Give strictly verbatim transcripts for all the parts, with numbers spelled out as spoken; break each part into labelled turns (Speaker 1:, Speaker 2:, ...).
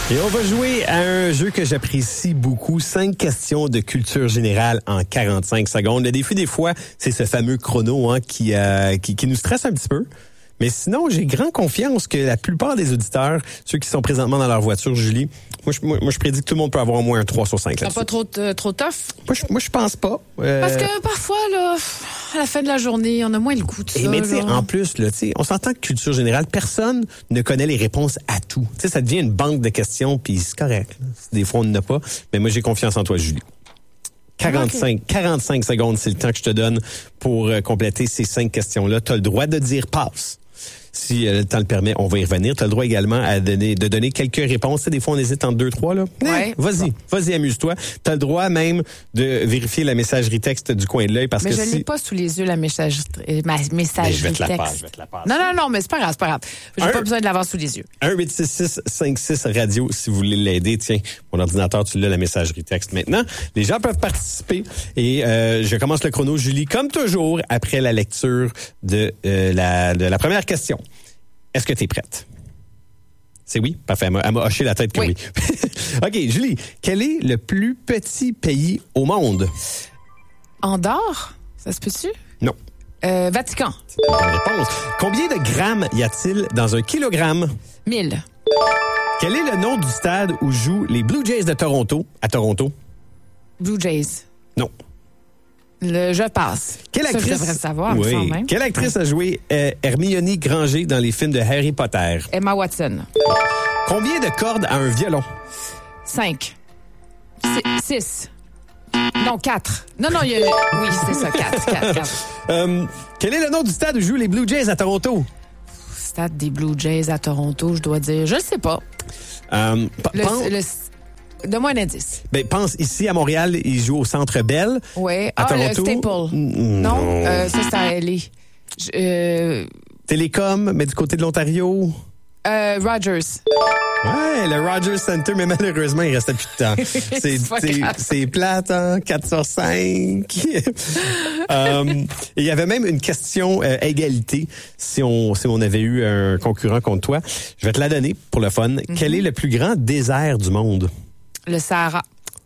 Speaker 1: Et on va jouer à un jeu que j'apprécie beaucoup. Cinq questions de culture générale en quarante-cinq secondes. Le défi, des fois, c'est ce fameux chrono hein, qui, euh, qui, qui nous stresse un petit peu. Mais sinon, j'ai grand confiance que la plupart des auditeurs, ceux qui sont présentement dans leur voiture, Julie, moi je, moi, moi, je prédis que tout le monde peut avoir au moins un trois sur cinq là-dessus.
Speaker 2: C'est pas trop, euh, trop tough?
Speaker 1: Moi je, moi, je pense pas. Euh...
Speaker 2: Parce que parfois, là, à la fin de la journée, on a moins le goût de ça.
Speaker 1: Et mais tu sais,
Speaker 2: là.
Speaker 1: en plus, là, tu sais, on s'entend que culture générale, personne ne connaît les réponses à tout. Tu sais, ça devient une banque de questions, puis c'est correct. Là. Des fois, on n'en a pas. Mais moi, j'ai confiance en toi, Julie. quarante-cinq, okay. quarante-cinq secondes, c'est le temps que je te donne pour euh, compléter ces cinq questions-là. Tu as le droit de dire « passe ». Si euh, le temps le permet, on va y revenir. Tu as le droit également à donner, de donner quelques réponses. Tu sais, des fois, on hésite entre deux, trois. Là.
Speaker 2: Ouais.
Speaker 1: Eh, vas-y, vas-y, amuse-toi. Tu as le droit même de vérifier la messagerie texte du coin de l'œil. Parce
Speaker 2: mais
Speaker 1: que
Speaker 2: je
Speaker 1: si...
Speaker 2: n'ai pas sous les yeux la messagerie, ma messagerie
Speaker 1: je vais te la
Speaker 2: texte.
Speaker 1: passer, je vais te la passer.
Speaker 2: Non, non, non, mais c'est pas grave, c'est pas grave. J'ai un, pas besoin de l'avoir sous les yeux.
Speaker 1: un huit six six cinq six radio, si vous voulez l'aider. Tiens, mon ordinateur, tu l'as, la messagerie texte maintenant. Les gens peuvent participer. Et euh, je commence le chrono, Julie, comme toujours, après la lecture de, euh, la, de la première question. Est-ce que tu es prête? C'est oui? Parfait. Elle m'a, elle m'a hoché la tête que oui. oui. OK, Julie, quel est le plus petit pays au monde?
Speaker 2: Andorre? Ça se peut-tu?
Speaker 1: Non.
Speaker 2: Euh, Vatican.
Speaker 1: Bonne réponse. Combien de grammes y a-t-il dans un kilogramme?
Speaker 2: Mille.
Speaker 1: Quel est le nom du stade où jouent les Blue Jays de Toronto à Toronto?
Speaker 2: Blue Jays.
Speaker 1: Non.
Speaker 2: Le je passe.
Speaker 1: Quelle
Speaker 2: ça,
Speaker 1: actrice...
Speaker 2: je devrais le savoir,
Speaker 1: oui.
Speaker 2: me même.
Speaker 1: Quelle actrice ouais. a joué euh, Hermione Granger dans les films de Harry Potter?
Speaker 2: Emma Watson.
Speaker 1: Combien de cordes a un violon?
Speaker 2: Cinq. Six. Non, quatre. Non, non, il y a... Oui, c'est ça, quatre. quatre, quatre.
Speaker 1: euh, quel est le nom du stade où jouent les Blue Jays à Toronto?
Speaker 2: Stade des Blue Jays à Toronto, je dois dire. Je ne sais pas.
Speaker 1: Euh, p-
Speaker 2: le,
Speaker 1: pense...
Speaker 2: le... Donne-moi un indice.
Speaker 1: Ben, pense ici à Montréal, ils jouent au Centre Bell.
Speaker 2: Oui.
Speaker 1: À
Speaker 2: ah,
Speaker 1: Toronto.
Speaker 2: le Staple.
Speaker 1: Mm,
Speaker 2: non,
Speaker 1: non.
Speaker 2: Euh, ça, c'est à L A. Je, euh...
Speaker 1: Télécom, mais du côté de l'Ontario.
Speaker 2: Euh, Rogers.
Speaker 1: Ouais, le Rogers Center, mais malheureusement, il restait plus de temps. C'est,
Speaker 2: c'est,
Speaker 1: c'est, c'est plate, hein? quatre sur cinq. um, il y avait même une question euh, égalité si on, si on avait eu un concurrent contre toi. Je vais te la donner pour le fun. Mm-hmm. Quel est le plus grand désert du monde?
Speaker 2: Le Sahara.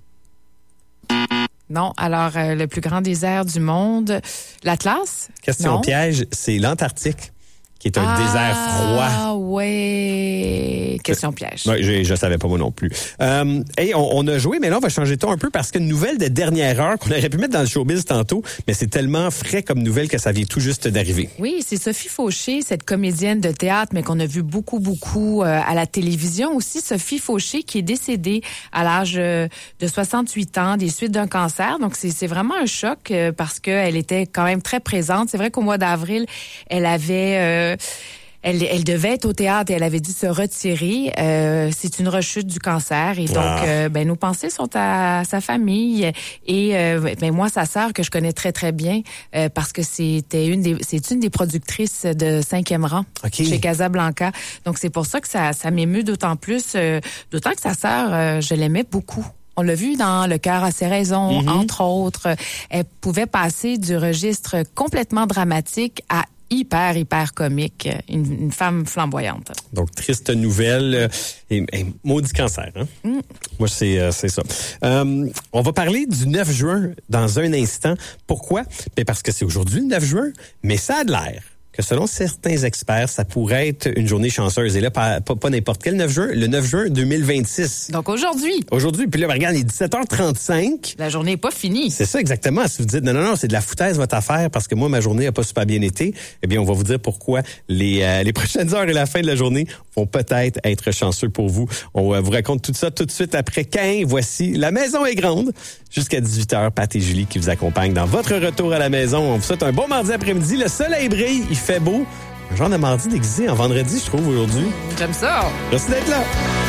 Speaker 2: Non, alors euh, le plus grand désert du monde, l'Atlas?
Speaker 1: Question
Speaker 2: non.
Speaker 1: piège, c'est l'Antarctique, qui est un
Speaker 2: ah,
Speaker 1: désert froid.
Speaker 2: Ah ouais, question piège.
Speaker 1: Ouais, je, je savais pas moi non plus. Euh, hey, on, on a joué, mais là, on va changer de ton un peu parce qu'une nouvelle de dernière heure qu'on aurait pu mettre dans le showbiz tantôt, mais c'est tellement frais comme nouvelle que ça vient tout juste d'arriver.
Speaker 2: Oui, c'est Sophie Fauché, cette comédienne de théâtre, mais qu'on a vu beaucoup, beaucoup euh, à la télévision. Aussi, Sophie Fauché qui est décédée à l'âge euh, de soixante-huit ans des suites d'un cancer. Donc, c'est, c'est vraiment un choc euh, parce qu'elle était quand même très présente. C'est vrai qu'au mois d'avril, elle avait... Euh, Elle, elle devait être au théâtre et elle avait dû se retirer. Euh, c'est une rechute du cancer et donc, ah. euh, ben nos pensées sont à sa famille et euh, ben moi sa sœur que je connais très très bien euh, parce que c'était une des c'est une des productrices de Cinquième rang okay. chez Casablanca. Donc c'est pour ça que ça ça m'émeut d'autant plus, euh, d'autant que sa sœur euh, je l'aimais beaucoup. On l'a vu dans Le cœur a ses raisons, mm-hmm. entre autres. Elle pouvait passer du registre complètement dramatique à hyper, hyper comique. Une, une femme flamboyante.
Speaker 1: Donc, triste nouvelle. Et, et maudit cancer, hein? Mm. Moi, c'est, euh, c'est ça. Euh, on va parler du neuf juin dans un instant. Pourquoi? Ben parce que c'est aujourd'hui le neuf juin, mais ça a de l'air que selon certains experts, ça pourrait être une journée chanceuse. Et là, pas, pas, pas n'importe quel neuf juin, le neuf juin deux mille vingt-six.
Speaker 2: Donc aujourd'hui.
Speaker 1: Aujourd'hui. Puis là, ben, regarde, il est dix-sept heures trente-cinq.
Speaker 2: La journée n'est pas finie.
Speaker 1: C'est ça, exactement. Si vous dites, non, non, non, c'est de la foutaise votre affaire parce que moi, ma journée n'a pas super bien été, eh bien, on va vous dire pourquoi les, euh, les prochaines heures et la fin de la journée vont peut-être être chanceux pour vous. On euh, vous raconte tout ça tout de suite après quinze. Voici La Maison est grande. Jusqu'à dix-huit heures, Pat et Julie qui vous accompagnent dans votre retour à la maison. On vous souhaite un bon mardi après-midi. Le soleil brille, il fait beau. Un genre de mardi déguisé en vendredi, je trouve, aujourd'hui.
Speaker 2: J'aime ça.
Speaker 1: Merci d'être là.